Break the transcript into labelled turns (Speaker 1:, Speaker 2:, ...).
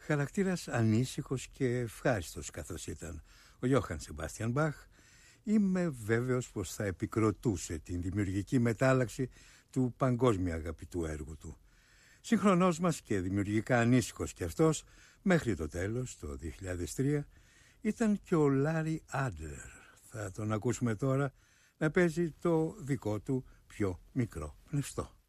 Speaker 1: Χαρακτήρας ανήσυχος και ευχάριστος καθώς ήταν ο Γιώχαν Σεμπάστιαν Μπαχ, είμαι βέβαιος πως θα επικροτούσε την δημιουργική μετάλλαξη του παγκόσμια αγαπητού έργου του. Σύγχρονός μας και δημιουργικά ανήσυχος κι αυτός, μέχρι το τέλος, το 2003, ήταν και ο Λάρι Άντλερ. Θα τον ακούσουμε τώρα να παίζει το δικό του πιο μικρό πνευστό.